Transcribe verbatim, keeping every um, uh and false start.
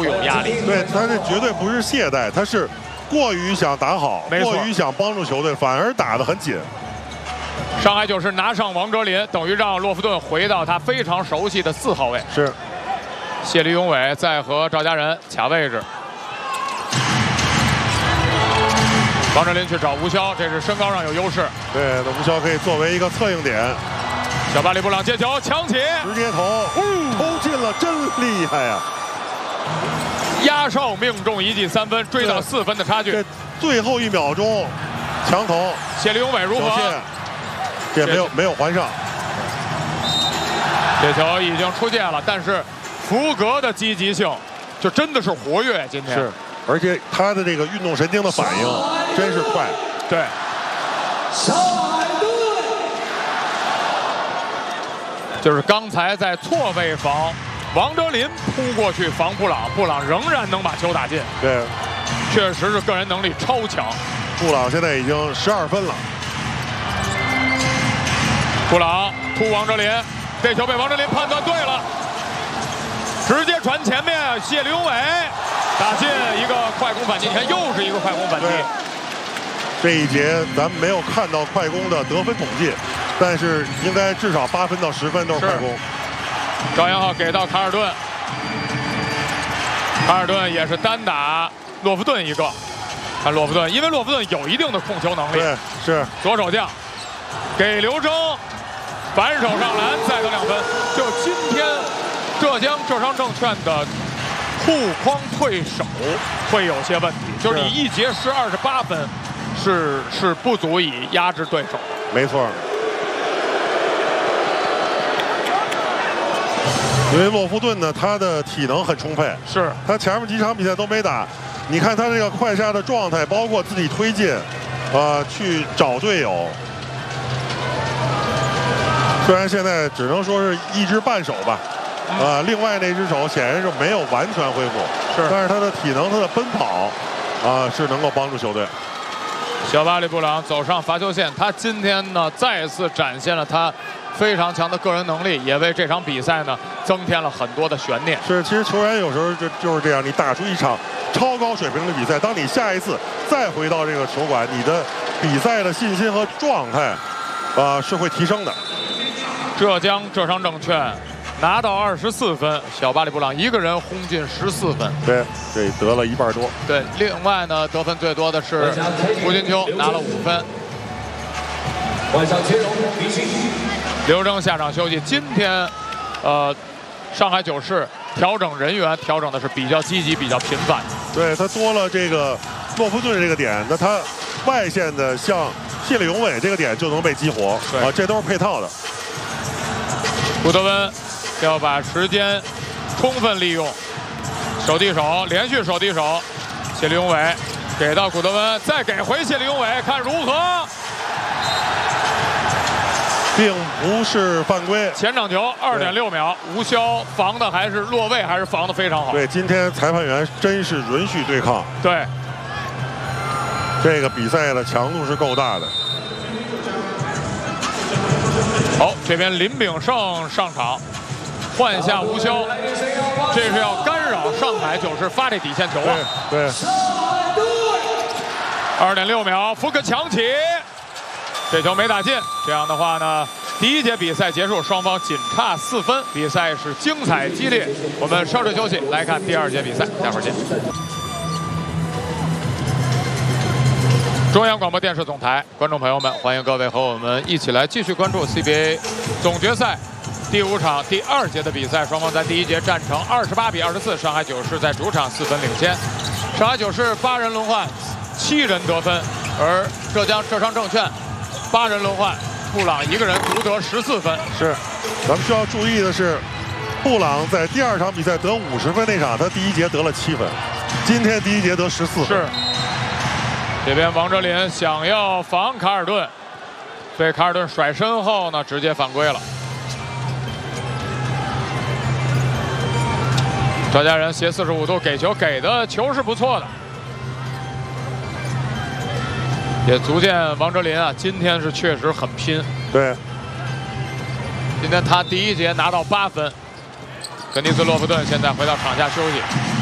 都有压力。 对，他这绝对不是懈怠，他是过于想打好，过于想帮助球队，反而打得很紧。 上海九世拿上王哲林，等于让洛夫顿回到他非常熟悉的四号位。 是。 谢立永伟在和赵家人卡位置。 王哲林去找吴骁，这是身高上有优势。 对，那吴骁可以作为一个策应点。 小巴里布朗接球抢起， 直接投，投进了，真厉害呀！ 压哨命中一记三分，追到四分的差距。 最后一秒钟，强投。 谢立永伟如何？ 这没有没有还上。 这球已经出界了，但是福格的积极性就真的是活跃。今天是。 而且他的这个运动神经的反应真是快， 对。就是刚才在错位防，王哲林扑过去防布朗，布朗仍然能把球打进。 对， 确实是个人能力超强。 布朗现在已经十二分了。 布朗突王哲林，这球被王哲林判断对了，直接传前面，谢立永伟。 打进一个快攻反击，你看又是一个快攻反击。 这一节咱们没有看到快攻的得分统计，但是应该至少八分到十分都是快攻。 赵阳浩给到卡尔顿，卡尔顿也是单打洛夫顿一个。看洛夫顿，因为洛夫顿有一定的控球能力。 对，是左手将给刘铮，反手上篮再得两分。就今天浙江浙商证券的。 护框退守会有些问题，就是你一节失二十八分，是是不足以压制对手。 没错，因为洛夫顿呢，他的体能很充沛， 是他前面几场比赛都没打。你看他这个快杀的状态，包括自己推进，呃，去找队友。虽然现在只能说是一只半手吧。 啊、呃，另外那只手显然是没有完全恢复， 是， 但是他的体能、他的奔跑，啊、呃，是能够帮助球队。 小巴里布朗走上罚球线，他今天呢再次展现了他非常强的个人能力，也为这场比赛呢增添了很多的悬念。 是，其实球员有时候就就是这样，你打出一场超高水平的比赛，当你下一次再回到这个球馆，你的比赛的信心和状态，啊、呃，是会提升的。 浙江浙商证券。 拿到二十四分，小巴里布朗一个人轰进十四分， 对，这得了一半多。 对，另外呢，得分最多的是胡金秋，拿了五分。刘铮下场休息。今天，呃，上海九世调整人员调整的是比较积极、比较频繁。 对他多了这个洛夫顿这个点，那他外线的像谢立永伟这个点就能被激活啊，这都是配套的。 古德温。 要把时间充分利用，手递手，连续手递手，谢立永伟给到古德温，再给回谢立永伟，看如何？ 并不是犯规。 前场球二点六秒，吴骁防的还是落位，还是防的非常好。 对，今天裁判员真是允许对抗。 对， 这个比赛的强度是够大的。 好，这边林炳胜上场。 换下吴骁，这是要干扰上海九世发这底线球啊！ 对， 二点六秒，福克抢起，这球没打进。这样的话呢，第一节比赛结束，双方仅差四分，比赛是精彩激烈。我们稍事休息，来看第二节比赛，待会儿见。中央广播电视总台，观众朋友们，欢迎各位和我们一起来继续关注 C B A 总决赛。 第五场第二节的比赛，双方在第一节战成二十八比二十四，上海九世在主场四分领先。上海九世八人轮换，七人得分，而浙江浙商证券八人轮换，布朗一个人独得十四分。 是，咱们需要注意的是，布朗在第二场比赛得五十分那场，他第一节得了七分，今天第一节得十四分。 是。这边王哲林想要防卡尔顿，被卡尔顿甩身后呢，直接犯规了。 赵家人斜四十五度给球，给的球是不错的，也足见王哲林啊，今天是确实很拼。 对， 今天他第一节拿到八分。格尼斯·洛夫顿现在回到场下休息。